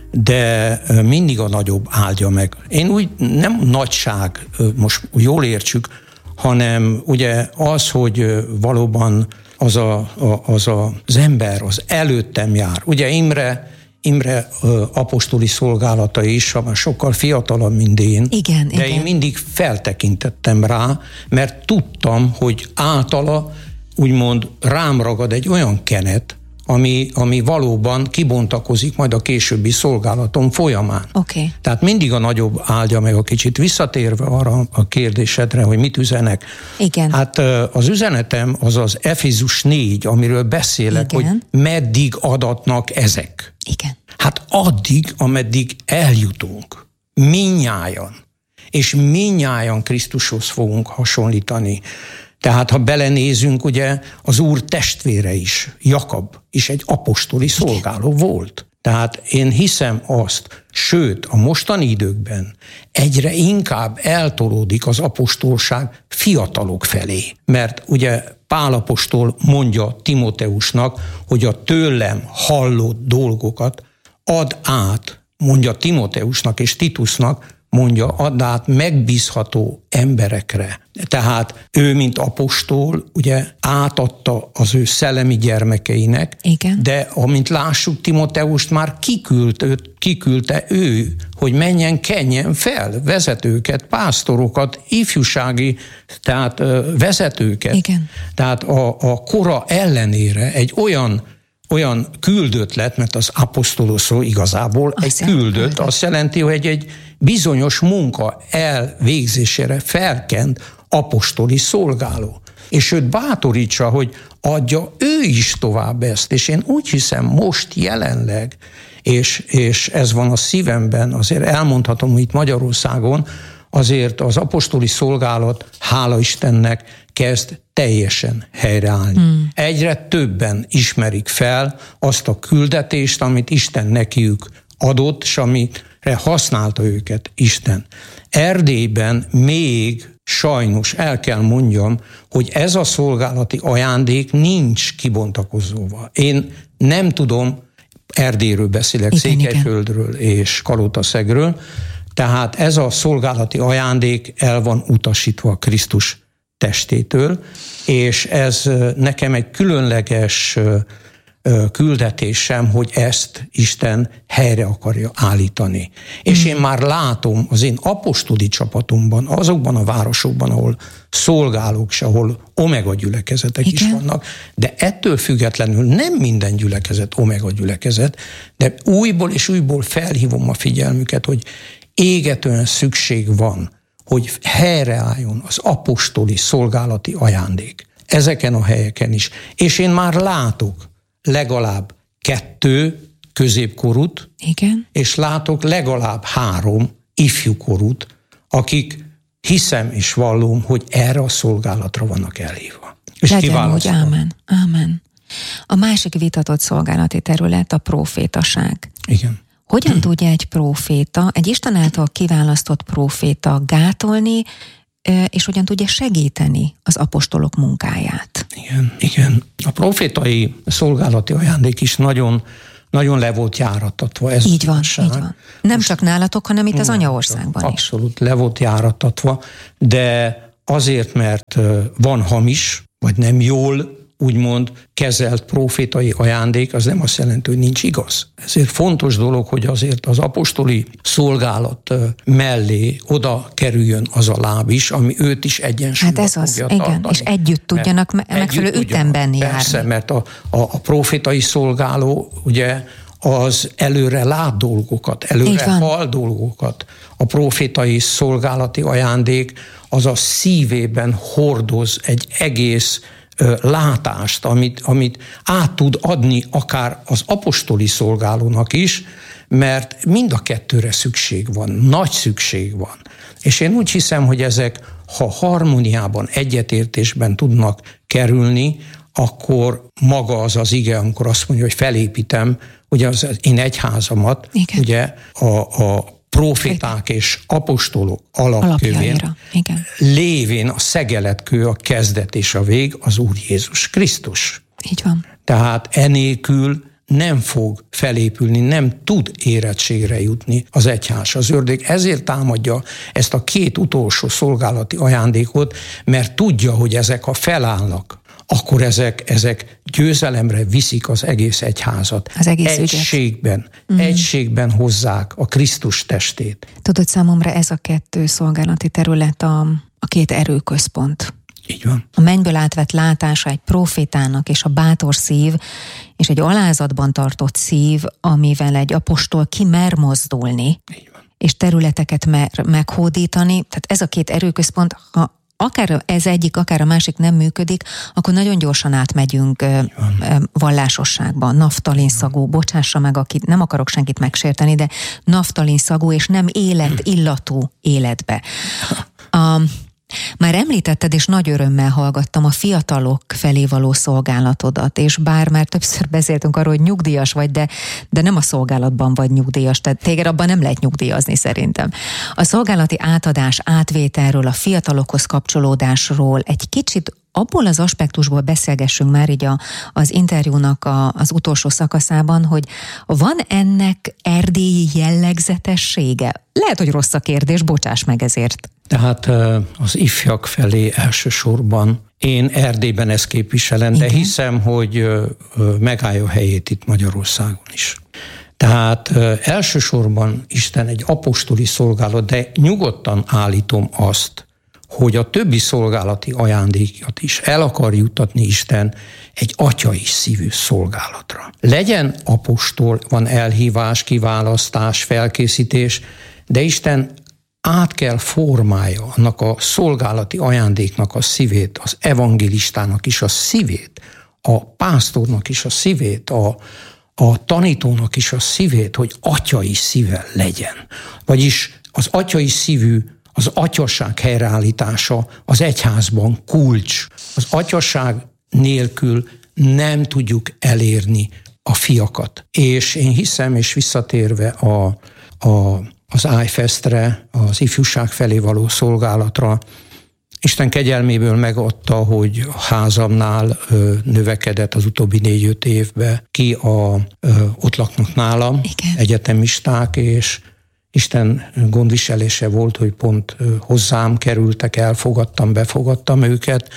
de mindig a nagyobb áldja meg. Én úgy nem nagyság, most jól értsük, hanem ugye az, hogy valóban az a, a, az, a, az ember az előttem jár. Ugye Imre Imre apostoli szolgálata is, ha már sokkal fiatalabb, mint én. Igen, de igen. én mindig feltekintettem rá, mert tudtam, hogy általa úgymond rám ragad egy olyan kenet, ami, ami valóban kibontakozik majd a későbbi szolgálatom folyamán. Okay. Tehát mindig a nagyobb áldja meg a kicsit. Visszatérve arra a kérdésedre, hogy mit üzenek. Igen. Hát az üzenetem az az Efézus négy, amiről beszélek, igen. hogy meddig adatnak ezek. Igen. Hát addig, ameddig eljutunk. Minnyájan. És minnyájan Krisztushoz fogunk hasonlítani. Tehát ha belenézünk, ugye az Úr testvére is, Jakab is egy apostoli szolgáló volt. Tehát én hiszem azt, sőt a mostani időkben egyre inkább eltolódik az apostolság fiatalok felé. Mert ugye Pál apostol mondja Timoteusnak, hogy a tőlem hallott dolgokat add át, mondja Timoteusnak és Titusnak, mondja, add át megbízható emberekre. Tehát ő, mint apostol, ugye átadta az ő szellemi gyermekeinek, igen. de amint lássuk, Timoteust már kiküldte, kiküldte ő, hogy menjen, kenjen fel vezetőket, pásztorokat, ifjúsági, tehát vezetőket. Igen. Tehát a, a kora ellenére egy olyan olyan küldött lett, mert az aposztoloszó igazából azt egy küldött, küldött, azt jelenti, hogy egy bizonyos munka elvégzésére felkent apostoli szolgáló. És őt bátorítsa, hogy adja ő is tovább ezt, és én úgy hiszem most jelenleg, és, és ez van a szívemben, azért elmondhatom, hogy itt Magyarországon azért az apostoli szolgálat, hála Istennek, kezd teljesen helyreállni. Hmm. Egyre többen ismerik fel azt a küldetést, amit Isten nekiük adott, és amire használta őket Isten. Erdélyben még sajnos el kell mondjam, hogy ez a szolgálati ajándék nincs kibontakozóva. Én nem tudom, Erdélyről beszélek, igen, Székelyföldről igen. és Kalotaszegről, tehát ez a szolgálati ajándék el van utasítva Krisztus testétől, és ez nekem egy különleges küldetésem, hogy ezt Isten helyre akarja állítani. És én már látom az én apostoli csapatomban, azokban a városokban, ahol szolgálók, és ahol omega gyülekezetek igen. is vannak, de ettől függetlenül nem minden gyülekezet omega gyülekezet, de újból és újból felhívom a figyelmüket, hogy égetően szükség van, hogy helyreálljon az apostoli szolgálati ajándék. Ezeken a helyeken is. És én már látok legalább kettő középkorút, igen. és látok legalább három ifjúkorút, akik hiszem és vallom, hogy erre a szolgálatra vannak elhívva. És legyen úgy, ámen, ámen. A másik vitatott szolgálati terület a profétaság. Igen. Hogyan hmm. tudja egy próféta, egy Isten által kiválasztott próféta gátolni, és hogyan tudja segíteni az apostolok munkáját? Igen, igen. A profétai szolgálati ajándék is nagyon, nagyon le volt járatatva. Ez így van, így van. Nem Most, csak nálatok, hanem itt az anyaországban is. Abszolút le volt járatatva, de azért, mert van hamis, vagy nem jól úgymond kezelt profétai ajándék, az nem azt jelenti, hogy nincs igaz. Ezért fontos dolog, hogy azért az apostoli szolgálat mellé oda kerüljön az a láb is, ami őt is egyensúlyba hát ez az, fogja igen, tartani. És együtt tudjanak mert megfelelő együtt ütemben járni. Persze, mert a, a, a profétai szolgáló ugye az előre lát dolgokat, előre hall dolgokat. A profétai szolgálati ajándék az a szívében hordoz egy egész látást, amit, amit át tud adni akár az apostoli szolgálónak is, mert mind a kettőre szükség van, nagy szükség van. És én úgy hiszem, hogy ezek, ha harmóniában, egyetértésben tudnak kerülni, akkor maga az az ige, amikor azt mondja, hogy felépítem, ugye az én egyházamat, igen. ugye a, a proféták és apostolok alapkövén, lévén a szegeletkő, a kezdet és a vég az Úr Jézus Krisztus. Így van. Tehát enélkül nem fog felépülni, nem tud érettségre jutni az egyház. Az ördög ezért támadja ezt a két utolsó szolgálati ajándékot, mert tudja, hogy ezek ha felállnak, akkor ezek, ezek győzelemre viszik az egész egyházat. Az egész egységben, ügyet. egységben hozzák a Krisztus testét. Tudod, számomra ez a kettő szolgálati terület a, a két erőközpont. Így van. A mennyből átvett látása egy profétának és a bátor szív, és egy alázatban tartott szív, amivel egy apostol ki mer mozdulni, így van. És területeket mer meghódítani. Tehát ez a két erőközpont, ha akár ez egyik, akár a másik nem működik, akkor nagyon gyorsan átmegyünk vallásosságba. Naftalin szagú, bocsássa meg, akit nem akarok senkit megsérteni, de naftalin szagú és nem élet illatú életbe. A, már említetted, és nagy örömmel hallgattam a fiatalok felé való szolgálatodat, és bár már többször beszéltünk arról, hogy nyugdíjas vagy, de, de nem a szolgálatban vagy nyugdíjas, tehát téged abban nem lehet nyugdíjazni szerintem. A szolgálati átadás, átvételről, a fiatalokhoz kapcsolódásról egy kicsit abból az aspektusból beszélgessünk már így a, az interjúnak a, az utolsó szakaszában, hogy van ennek erdélyi jellegzetessége? Lehet, hogy rossz a kérdés, bocsáss meg ezért. Tehát az ifjak felé elsősorban én Erdélyben ezt képviselem, de hiszem, hogy megállja a helyét itt Magyarországon is. Tehát elsősorban Isten egy apostoli szolgálat, de nyugodtan állítom azt, hogy a többi szolgálati ajándékot is el akar juttatni Isten egy atyai szívű szolgálatra. Legyen apostol, van elhívás, kiválasztás, felkészítés, de Isten át kell formálja annak a szolgálati ajándéknak a szívét, az evangélistának is a szívét, a pásztornak is a szívét, a, a tanítónak is a szívét, hogy atyai szíve legyen. Vagyis az atyai szívű, az atyaság helyreállítása az egyházban kulcs. Az atyaság nélkül nem tudjuk elérni a fiakat. És én hiszem, és visszatérve a, a az iFestre, az ifjúság felé való szolgálatra. Isten kegyelméből megadta, hogy a házamnál ö, növekedett az utóbbi négy-öt évben, ki a, ö, ott laknak nálam, igen. egyetemisták, és Isten gondviselése volt, hogy pont ö, hozzám kerültek, elfogadtam, befogadtam őket,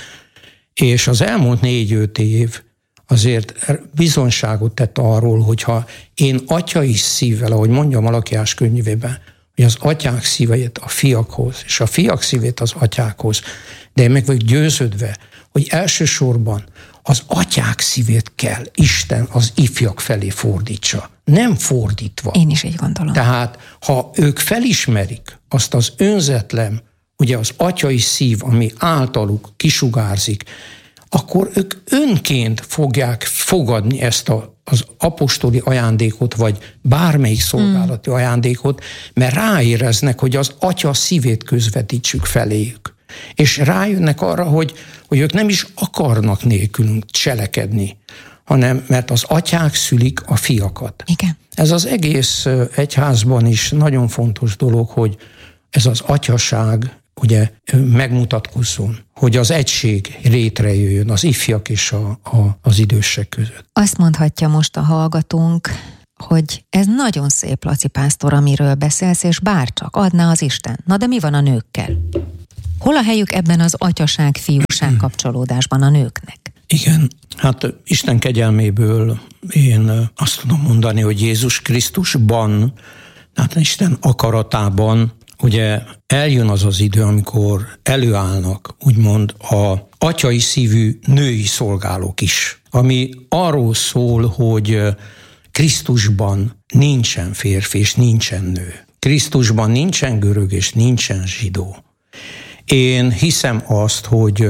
és az elmúlt négy-öt év azért bizonyságot tett arról, hogyha én atyai szívvel, ahogy mondja a Malakiás könyvében, hogy az atyák szívét a fiakhoz, és a fiak szívét az atyákhoz, de én meg vagyok győződve, hogy elsősorban az atyák szívét kell Isten az ifjak felé fordítsa. Nem fordítva. Én is így gondolom. Tehát, ha ők felismerik azt az önzetlen, ugye az atyai szív, ami általuk kisugárzik, akkor ők önként fogják fogadni ezt a, az apostoli ajándékot, vagy bármelyik szolgálati mm. ajándékot, mert ráéreznek, hogy az atya szívét közvetítsük feléjük. És rájönnek arra, hogy, hogy ők nem is akarnak nélkülünk cselekedni, hanem mert az atyák szülik a fiakat. Igen. Ez az egész egyházban is nagyon fontos dolog, hogy ez az atyaság ugye megmutatkozzon, hogy az egység létrejöjjön az ifjak és a, a, az idősek között. Azt mondhatja most a hallgatónk, hogy ez nagyon szép, Laci pásztor, amiről beszélsz, és bárcsak adná az Isten. Na de mi van a nőkkel? Hol a helyük ebben az atyaság-fiúság kapcsolódásban a nőknek? Igen, hát Isten kegyelméből én azt tudom mondani, hogy Jézus Krisztusban, hát Isten akaratában ugye eljön az az idő, amikor előállnak úgymond a atyai szívű női szolgálók is, ami arról szól, hogy Krisztusban nincsen férfi és nincsen nő. Krisztusban nincsen görög és nincsen zsidó. Én hiszem azt, hogy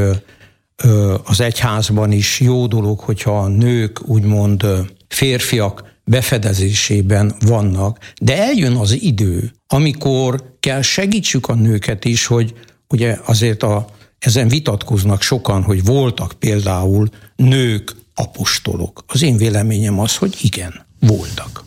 az egyházban is jó dolog, hogyha a nők úgymond férfiak befedezésében vannak, de eljön az idő, amikor kell segítsük a nőket is, hogy ugye azért a, ezen vitatkoznak sokan, hogy voltak például nők apostolok. Az én véleményem az, hogy igen, voltak.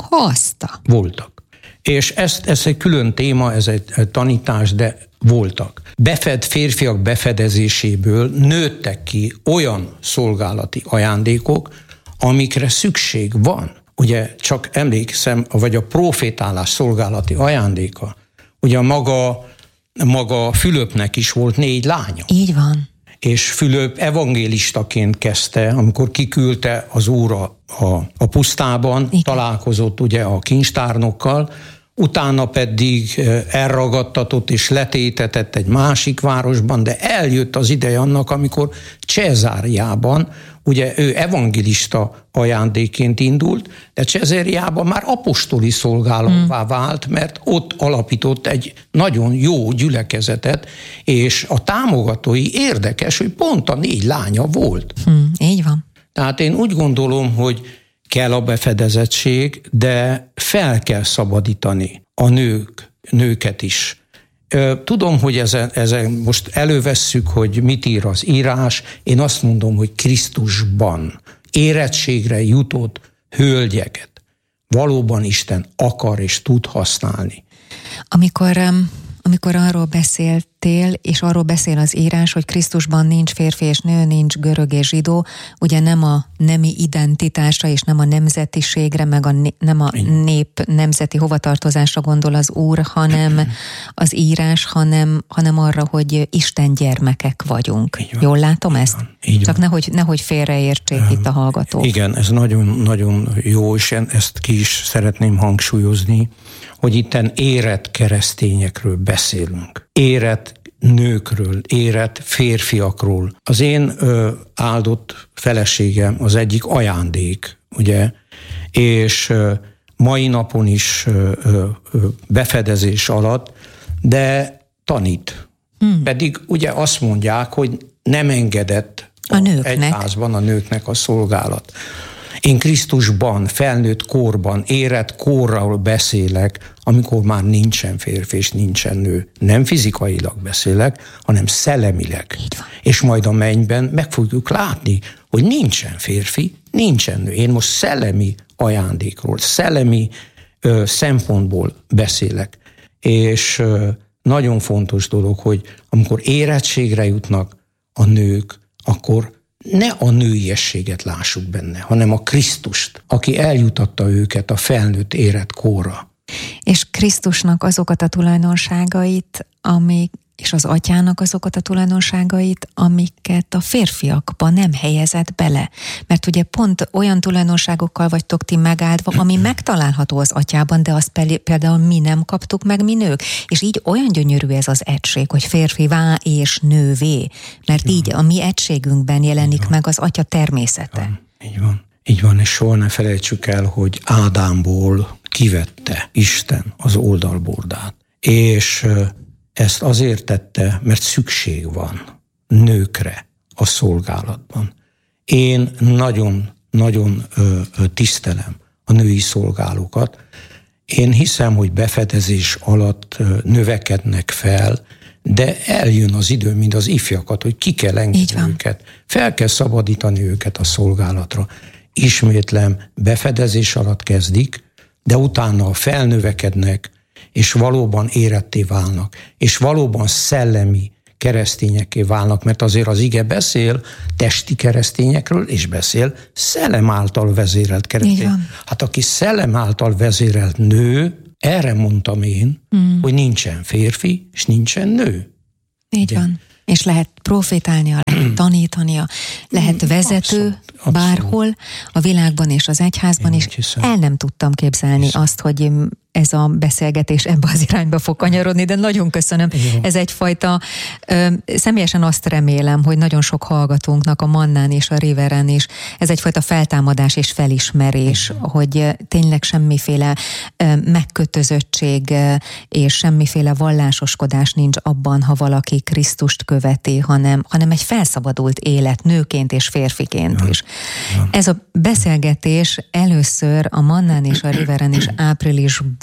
Hozta. Voltak. És ezt, ez egy külön téma, ez egy tanítás, de voltak. Befed, férfiak befedezéséből nőttek ki olyan szolgálati ajándékok, amikre szükség van. Ugye csak emlékszem, vagy a profétálás szolgálati ajándéka. Ugye maga, maga Fülöpnek is volt négy lánya. Így van. És Fülöp evangélistaként kezdte, amikor kiküldte az Úr a, a, a pusztában, igen, találkozott ugye a kincstárnokkal, utána pedig elragadtatott és letétetett egy másik városban, de eljött az ideje annak, amikor Cezáriában, ugye ő evangélista ajándékként indult, de Cezáriában már apostoli szolgálóvá hmm. vált, mert ott alapított egy nagyon jó gyülekezetet, és a támogatói érdekes, hogy pont a négy lánya volt. Hmm, így van. Tehát én úgy gondolom, hogy kell a befedezettség, de fel kell szabadítani a nők, nőket is. Tudom, hogy ezen, ezen most elővesszük, hogy mit ír az írás. Én azt mondom, hogy Krisztusban érettségre jutott hölgyeket valóban Isten akar és tud használni. Amikor, amikor arról beszéltél, és arról beszél az írás, hogy Krisztusban nincs férfi és nő, nincs görög és zsidó, ugye nem a nemi identitásra és nem a nemzetiségre, meg a, nem a nép nemzeti hovatartozásra gondol az Úr, hanem az írás, hanem, hanem arra, hogy Isten gyermekek vagyunk. Jól látom így ezt? Van, így Csak van. nehogy, nehogy félreértsék um, itt a hallgatók. Igen, ez nagyon-nagyon jó, és ezt ki is szeretném hangsúlyozni, hogy itten érett keresztényekről beszélünk. Érett nőkről, érett férfiakról. Az én ö, áldott feleségem az egyik ajándék, ugye, és ö, mai napon is ö, ö, befedezés alatt, de tanít. Hmm. Pedig ugye azt mondják, hogy nem engedett a, a egyházban a nőknek a szolgálat. Én Krisztusban, felnőtt korban, érett korról beszélek, amikor már nincsen férfi és nincsen nő. Nem fizikailag beszélek, hanem szellemileg. És majd a mennyben meg fogjuk látni, hogy nincsen férfi, nincsen nő. Én most szellemi ajándékról, szellemi ö, szempontból beszélek. És ö, nagyon fontos dolog, hogy amikor érettségre jutnak a nők, akkor ne a nőiességet lássuk benne, hanem a Krisztust, aki eljutatta őket a felnőtt érett korra. És Krisztusnak azokat a tulajdonságait, amik, és az atyának azokat a tulajdonságait, amiket a férfiakba nem helyezett bele. Mert ugye pont olyan tulajdonságokkal vagytok ti megáldva, ami megtalálható az atyában, de azt például mi nem kaptuk meg, mi nők. És így olyan gyönyörű ez az egység, hogy férfivá és nővé. Mert így a mi egységünkben jelenik meg az atya természete. Így van. Így van. Így van, és soha ne felejtsük el, hogy Ádámból kivette Isten az oldalbordát. És ezt azért tette, mert szükség van nőkre a szolgálatban. Én nagyon-nagyon tisztelem a női szolgálókat. Én hiszem, hogy befedezés alatt növekednek fel, de eljön az idő, mint az ifjakat, hogy ki kell engedni őket. Fel kell szabadítani őket a szolgálatra. ismétlem, befedezés alatt kezdik, de utána felnövekednek, és valóban éretté válnak, és valóban szellemi keresztényekké válnak, mert azért az ige beszél testi keresztényekről, és beszél szellem által vezérelt keresztény. Hát aki szellem által vezérelt nő, erre mondtam én, mm. hogy nincsen férfi, és nincsen nő. Így ugye? Van. És lehet profétálnia, lehet tanítania, lehet vezető abszolút, abszolút. Bárhol a világban és az egyházban is. El nem tudtam képzelni hiszem. Azt, hogy ez a beszélgetés ebbe az irányba fog kanyarodni, de nagyon köszönöm. Jó. Ez egyfajta, ö, személyesen azt remélem, hogy nagyon sok hallgatónknak a Mannán és a Riveren is, ez egyfajta feltámadás és felismerés, jó. hogy tényleg semmiféle ö, megkötözöttség ö, és semmiféle vallásoskodás nincs abban, ha valaki Krisztust követi, hanem, hanem egy felszabadult élet nőként és férfiként ja. is. Ja. Ez a beszélgetés először a Mannán és a Riveren is áprilisban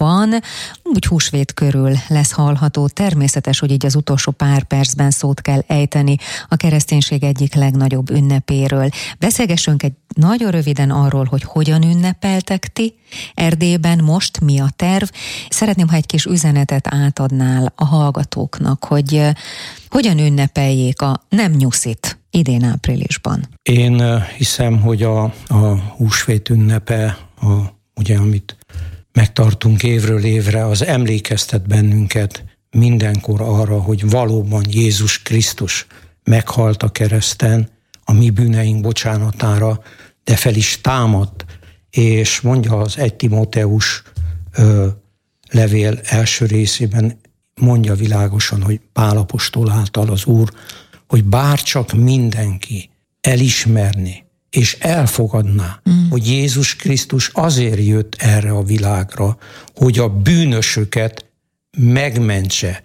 úgy húsvét körül lesz hallható. Természetes, hogy így az utolsó pár percben szót kell ejteni a kereszténység egyik legnagyobb ünnepéről. Beszélgessünk egy nagyon röviden arról, hogy hogyan ünnepeltek ti Erdélyben, most mi a terv. Szeretném, ha egy kis üzenetet átadnál a hallgatóknak, hogy hogyan ünnepeljék a nem nyuszit idén áprilisban. Én hiszem, hogy a, a húsvét ünnepe, a, ugye, amit megtartunk évről évre, az emlékeztet bennünket mindenkor arra, hogy valóban Jézus Krisztus meghalt a kereszten a mi bűneink bocsánatára, de fel is támadt, és mondja az egy Timóteus ö, levél első részében, mondja világosan, hogy Pál apostol által az Úr, hogy bárcsak mindenki elismerni, és elfogadná, mm. hogy Jézus Krisztus azért jött erre a világra, hogy a bűnösöket megmentse,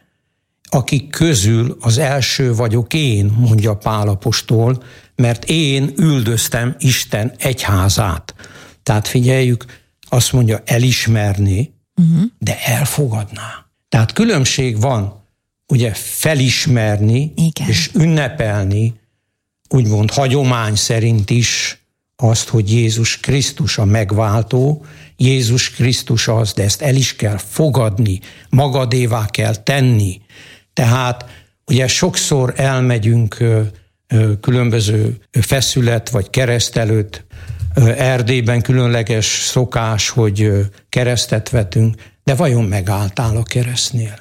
akik közül az első vagyok én, mondja Pál apostol, mert én üldöztem Isten egyházát. Tehát figyeljük, azt mondja elismerni, mm. de elfogadná. Tehát különbség van, ugye felismerni igen. és ünnepelni, úgymond hagyomány szerint is azt, hogy Jézus Krisztus a megváltó, Jézus Krisztus az, de ezt el is kell fogadni, magadévá kell tenni. Tehát ugye sokszor elmegyünk ö, ö, különböző feszület vagy kereszt előtt, ö, Erdélyben különleges szokás, hogy ö, keresztet vetünk, de vajon megálltál a keresztnél?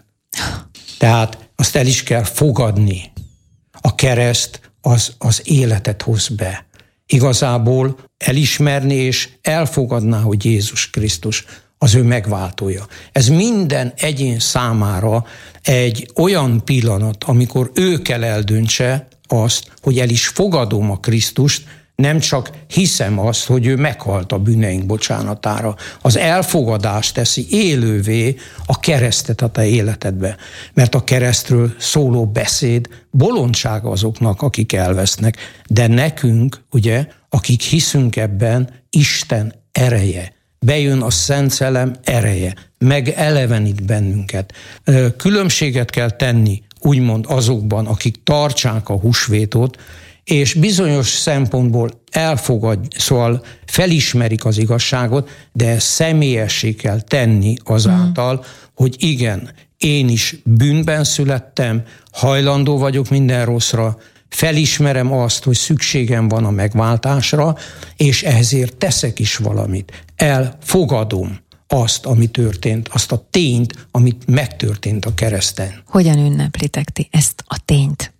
Tehát azt el is kell fogadni. A kereszt az, az életet hoz be. Igazából elismerni és elfogadná, hogy Jézus Krisztus az ő megváltója. Ez minden egyén számára egy olyan pillanat, amikor ő kell eldöntse azt, hogy el is fogadom a Krisztust, nem csak hiszem azt, hogy ő meghalt a bűneink bocsánatára. Az elfogadás teszi élővé a keresztet a te életedbe. Mert a keresztről szóló beszéd bolondság azoknak, akik elvesznek. De nekünk, ugye, akik hiszünk ebben, Isten ereje. Bejön a Szent Szellem ereje. Megelevenít bennünket. Különbséget kell tenni, úgymond azokban, akik tartsák a húsvétot, és bizonyos szempontból elfogad, szóval felismerik az igazságot, de személyessé kell tenni azáltal, mm. hogy igen, én is bűnben születtem, hajlandó vagyok minden rosszra, felismerem azt, hogy szükségem van a megváltásra, és ezért teszek is valamit. Elfogadom azt, ami történt, azt a tényt, amit megtörtént a kereszten. Hogyan ünneplitek ti ezt a tényt?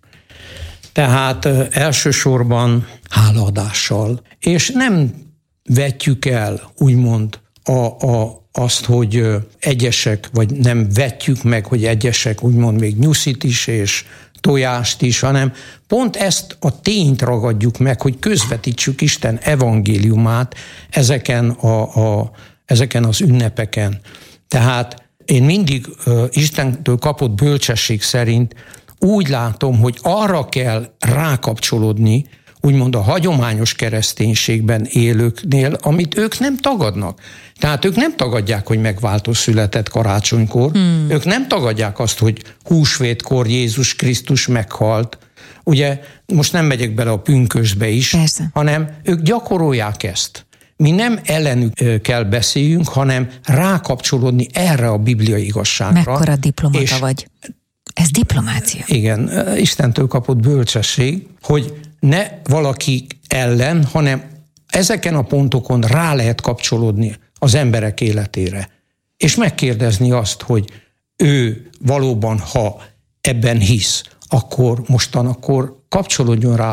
Tehát elsősorban hálaadással, és nem vetjük el, úgymond a, a, azt, hogy egyesek, vagy nem vetjük meg, hogy egyesek úgymond még nyuszit is, és tojást is, hanem pont ezt a tényt ragadjuk meg, hogy közvetítsük Isten evangéliumát ezeken, a, a, ezeken az ünnepeken. Tehát én mindig uh, Istentől kapott bölcsesség szerint úgy látom, hogy arra kell rákapcsolódni, úgymond a hagyományos kereszténységben élőknél, amit ők nem tagadnak. Tehát ők nem tagadják, hogy megváltó született karácsonykor, hmm. ők nem tagadják azt, hogy húsvétkor Jézus Krisztus meghalt. Ugye most nem megyek bele a pünkösdbe is, persze. hanem ők gyakorolják ezt. mi nem ellenük kell beszéljünk, hanem rákapcsolódni erre a bibliai igazságra. Mekkora diplomata és vagy? Ez diplomácia. Igen, Istentől kapott bölcsesség, hogy ne valaki ellen, hanem ezeken a pontokon rá lehet kapcsolódni az emberek életére. És megkérdezni azt, hogy ő valóban, ha ebben hisz, akkor mostan akkor kapcsolódjon rá